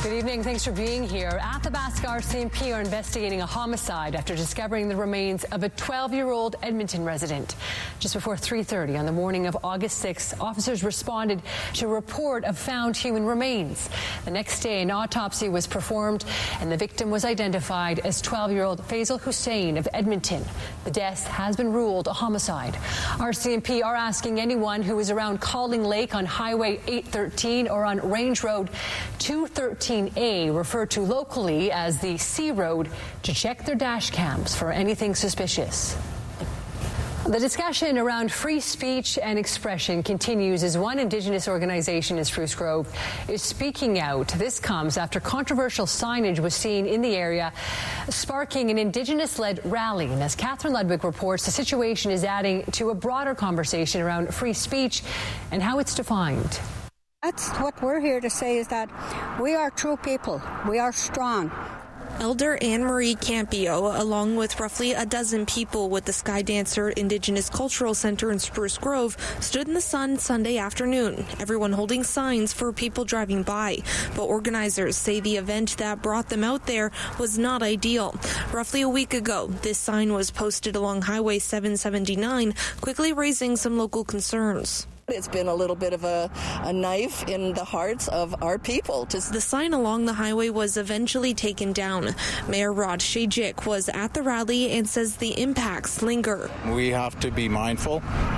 Good evening. Thanks for being here. Athabasca RCMP are investigating a homicide after discovering the remains of a 12-year-old Edmonton resident. Just before 3:30 on the morning of August 6th, officers responded to a report of found human remains. The next day, an autopsy was performed and the victim was identified as 12-year-old Faisal Hussein of Edmonton. The death has been ruled a homicide. RCMP are asking anyone who is around Calling Lake on Highway 813 or on Range Road 213A, referred to locally as the C Road, to check their dash cams for anything suspicious. The discussion around free speech and expression continues as one Indigenous organization in Spruce Grove is speaking out. This comes after controversial signage was seen in the area, sparking an Indigenous-led rally. And as Catherine Ludwig reports, the situation is adding to a broader conversation around free speech and how it's defined. That's what we're here to say, is that we are true people. We are strong. Elder Anne-Marie Campio, along with roughly a dozen people with the Sky Dancer Indigenous Cultural Center in Spruce Grove, stood in the sun Sunday afternoon, everyone holding signs for people driving by. But organizers say the event that brought them out there was not ideal. Roughly a week ago, this sign was posted along Highway 779, quickly raising some local concerns. It's been a little bit of a knife in the hearts of our people. The sign along the highway was eventually taken down. Mayor Rod Shejik was at the rally and says the impacts linger. We have to be mindful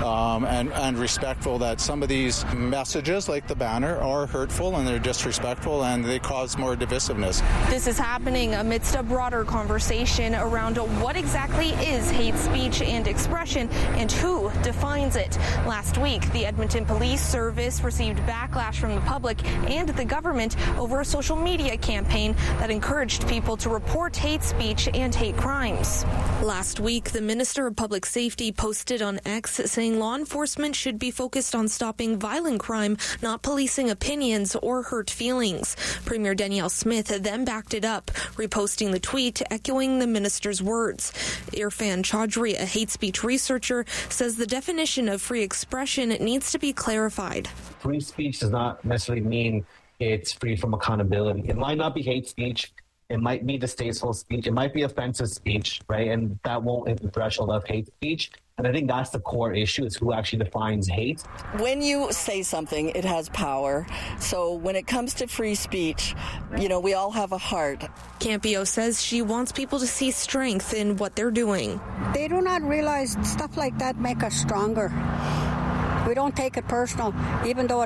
and respectful that some of these messages, like the banner, are hurtful and they're disrespectful and they cause more divisiveness. This is happening amidst a broader conversation around what exactly is hate speech and expression and who defines it. Last week, the Edmonton Police Service received backlash from the public and the government over a social media campaign that encouraged people to report hate speech and hate crimes. Last week, the Minister of Public Safety posted on X saying law enforcement should be focused on stopping violent crime, not policing opinions or hurt feelings. Premier Danielle Smith then backed it up, reposting the tweet echoing the minister's words. Irfan Chaudhry, a hate speech researcher, says the definition of free expression needs to be clarified. Free speech does not necessarily mean it's free from accountability. It might not be hate speech. It might be distasteful speech. It might be offensive speech, right? And that won't hit the threshold of hate speech. And I think that's the core issue, is who actually defines hate. When you say something, it has power. So when it comes to free speech, we all have a heart. Campio says she wants people to see strength in what they're doing. They do not realize stuff like that make us stronger. We don't take it personal, even though it